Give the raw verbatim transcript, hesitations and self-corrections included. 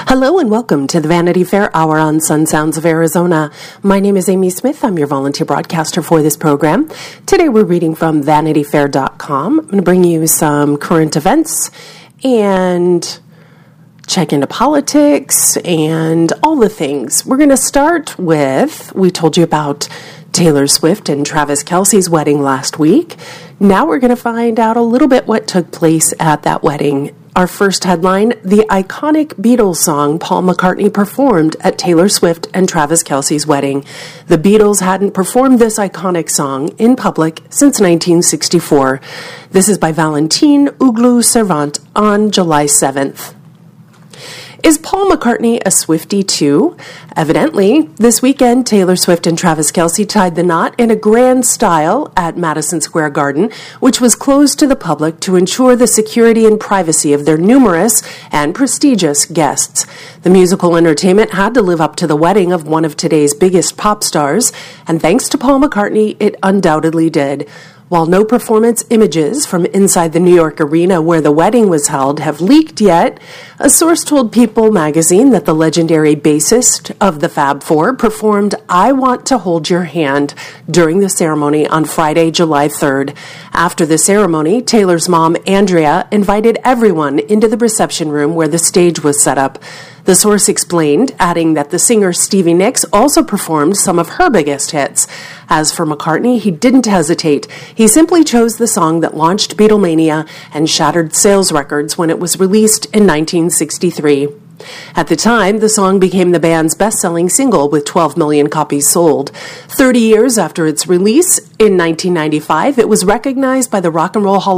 Hello and welcome to the Vanity Fair Hour on Sun Sounds of Arizona. My name is Amy Smith. I'm your volunteer broadcaster for this program. Today we're reading from vanity fair dot com. I'm going to bring you some current events and check into politics and all the things. We're going to start with, we told you about Taylor Swift and Travis Kelce's wedding last week. Now we're going to find out a little bit what took place at that wedding. Our first headline, the iconic Beatles song Paul McCartney performed at Taylor Swift and Travis Kelce's wedding. The Beatles hadn't performed this iconic song in public since nineteen sixty-four. This is by Valentine Uglu-Servant on July seventh. Is Paul McCartney a Swiftie too? Evidently, this weekend, Taylor Swift and Travis Kelce tied the knot in a grand style at Madison Square Garden, which was closed to the public to ensure the security and privacy of their numerous and prestigious guests. The musical entertainment had to live up to the wedding of one of today's biggest pop stars, and thanks to Paul McCartney, it undoubtedly did. While no performance images from inside the New York arena where the wedding was held have leaked yet, a source told People magazine that the legendary bassist of the Fab Four performed I Want to Hold Your Hand during the ceremony on Friday, July third. After the ceremony, Taylor's mom, Andrea, invited everyone into the reception room where the stage was set up. The source explained, adding that the singer Stevie Nicks also performed some of her biggest hits. As for McCartney, he didn't hesitate. He simply chose the song that launched Beatlemania and shattered sales records when it was released in nineteen sixty-three. At the time, the song became the band's best-selling single with twelve million copies sold. Thirty years after its release, in nineteen ninety-five, it was recognized by the Rock and Roll Hall of